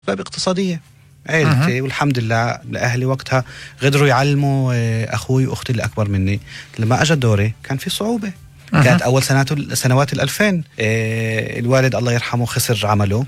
أسباب اقتصادية. عائلتي والحمد لله لأهلي وقتها قدروا يعلموا أخوي وأختي اللي أكبر مني. لما أجى دوري كان في صعوبة. كانت أول سنوات 2000 الوالد الله يرحمه خسر عمله.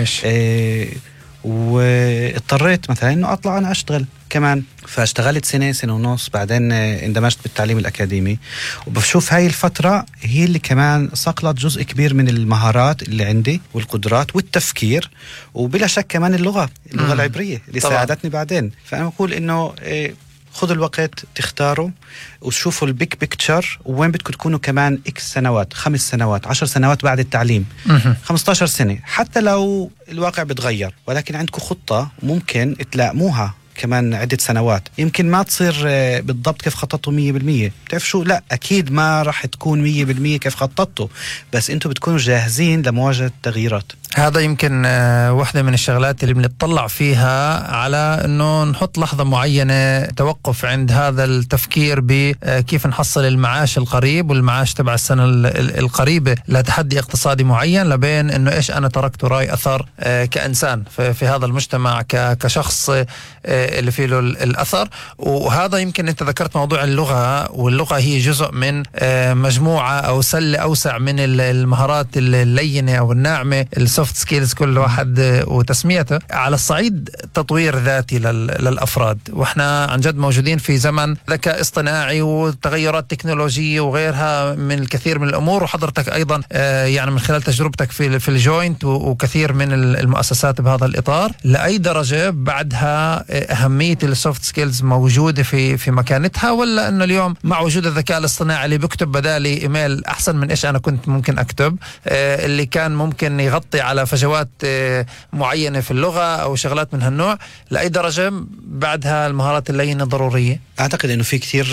واضطريت مثلا إنه أطلع أنا أشتغل كمان، فاشتغلت سنة ونص. بعدين اندمجت بالتعليم الأكاديمي، وبشوف هاي الفترة هي اللي كمان صقلت جزء كبير من المهارات اللي عندي والقدرات والتفكير، وبلا شك كمان اللغة العبرية اللي طبعا ساعدتني بعدين. فأنا بقول إنه خذوا الوقت تختاروا وشوفوا البيك بيكتشر، وين بدكم تكونوا كمان إكس سنوات، 5 سنوات 10 سنوات بعد التعليم 15 سنة، حتى لو الواقع بتغير، ولكن عندكم خطة ممكن تلاقموها كمان عدة سنوات. يمكن ما تصير بالضبط كيف خططوا 100%، بتعرف شو، لا أكيد ما راح تكون 100% كيف خططوا، بس أنتوا بتكونوا جاهزين لمواجهة التغييرات. هذا يمكن واحدة من الشغلات اللي بنطلع فيها على أنه نحط لحظة معينة توقف عند هذا التفكير بكيف نحصل المعاش القريب والمعاش تبع السنة القريبة لتحدي اقتصادي معين، لبين أنه إيش أنا تركت وراي أثر كإنسان في هذا المجتمع كشخص اللي فيه له الأثر. وهذا يمكن أنت ذكرت موضوع اللغة، واللغة هي جزء من مجموعة أو سلة أوسع من المهارات اللينة أو الناعمة، السوفت سكيلز كل واحد وتسميته. على الصعيد تطوير ذاتي للأفراد، وإحنا عن جد موجودين في زمن ذكاء اصطناعي وتغيرات تكنولوجية وغيرها من الكثير من الأمور، وحضرتك أيضا يعني من خلال تجربتك في الجوينت وكثير من المؤسسات بهذا الإطار، لأي درجة بعدها أهمية السوفت سكيلز موجودة في مكانتها، ولا أنه اليوم مع وجود الذكاء الاصطناعي اللي بيكتب بدالي إيميل أحسن من إيش أنا كنت ممكن أكتب، اللي كان ممكن يغطي على فجوات معينة في اللغة أو شغلات من هالنوع، لأي درجة بعدها المهارات اللينة ضرورية؟ أعتقد أنه في كتير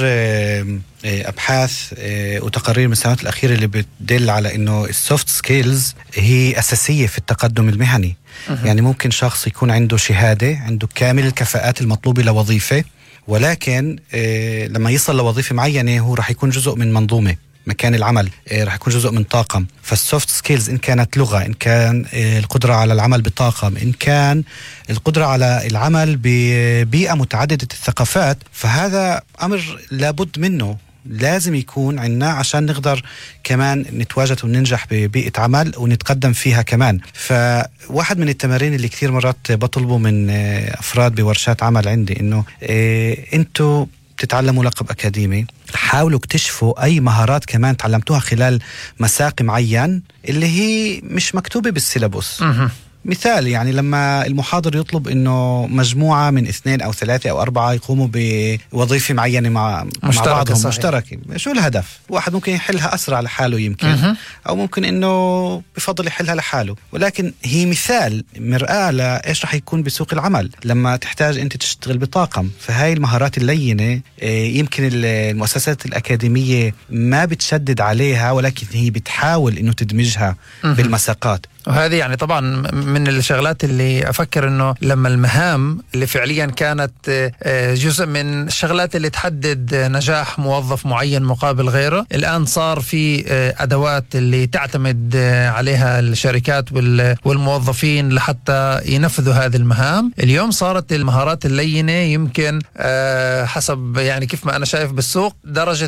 أبحاث وتقارير من السنوات الأخيرة اللي بتدل على أنه السوفت سكيلز هي أساسية في التقدم المهني. يعني ممكن شخص يكون عنده شهادة، عنده كامل الكفاءات المطلوبة لوظيفة، ولكن لما يصل لوظيفة معينة هو رح يكون جزء من منظومة، مكان العمل رح يكون جزء من طاقم. فالسوفت سكيلز إن كانت لغة، إن كان القدرة على العمل بطاقم، إن كان القدرة على العمل ببيئة متعددة الثقافات، فهذا أمر لابد منه، لازم يكون عنا عشان نقدر كمان نتواجد وننجح ببيئة عمل ونتقدم فيها كمان. فواحد من التمارين اللي كثير مرات بطلبه من أفراد بورشات عمل عندي إنه أنتوا تتعلموا لقب أكاديمي، حاولوا اكتشفوا أي مهارات كمان تعلمتوها خلال مساق معين اللي هي مش مكتوبة بالسيلابوس. مثال، يعني لما المحاضر يطلب إنه مجموعة من 2 أو 3 أو 4 يقوموا بوظيفة معينة مع بعضهم مشتركة، شو الهدف؟ واحد ممكن يحلها أسرع لحاله يمكن، أو ممكن إنه بفضل يحلها لحاله، ولكن هي مثال مرآة لإيش رح يكون بسوق العمل لما تحتاج أنت تشتغل بطاقم. فهاي المهارات اللينة يمكن المؤسسات الأكاديمية ما بتشدد عليها، ولكن هي بتحاول إنه تدمجها بالمساقات. وهذه يعني طبعا من الشغلات اللي أفكر أنه لما المهام اللي فعليا كانت جزء من الشغلات اللي تحدد نجاح موظف معين مقابل غيره، الآن صار في أدوات اللي تعتمد عليها الشركات والموظفين لحتى ينفذوا هذه المهام. اليوم صارت المهارات اللينة يمكن حسب يعني كيف ما أنا شايف بالسوق درجة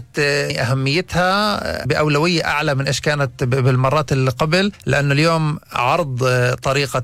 أهميتها بأولوية أعلى من إيش كانت بالمرات اللي قبل، لأنه اليوم عرض طريقة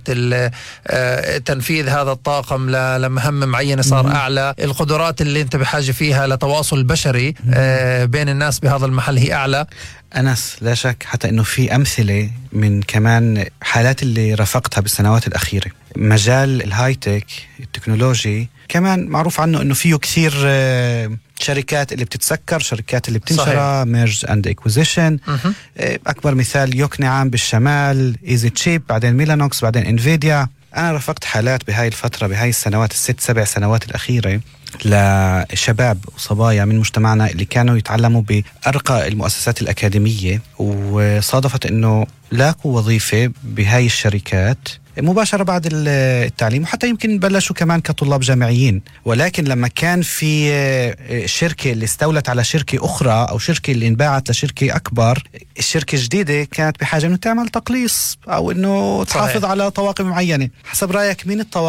تنفيذ هذا الطاقم لمهام معينة صار أعلى، القدرات اللي انت بحاجة فيها لتواصل بشري بين الناس بهذا المحل هي أعلى. أنس، لا شك حتى أنه في أمثلة من كمان حالات اللي رافقتها بالسنوات الأخيرة. مجال الهايتك التكنولوجي كمان معروف عنه أنه فيه كثير شركات اللي بتتسكر، شركات اللي بتنشرى، ميرج اند اكوزيشن. أكبر مثال يوكنعام بالشمال، ايزي تشيب، بعدين ميلانوكس، بعدين انفيديا. أنا رافقت حالات بهاي الفترة، بهاي السنوات 6-7 سنوات الأخيرة، لشباب وصبايا من مجتمعنا اللي كانوا يتعلموا بأرقى المؤسسات الأكاديمية، وصادفت أنه لاقوا وظيفة بهاي الشركات مباشرة بعد التعليم، وحتى يمكن بلشوا كمان كطلاب جامعيين. ولكن لما كان في شركة اللي استولت على شركة أخرى أو شركة اللي انباعت لشركة أكبر، الشركة الجديدة كانت بحاجة إنه تعمل تقليص أو إنه تحافظ على طواقم معينة. حسب رأيك مين الطواقم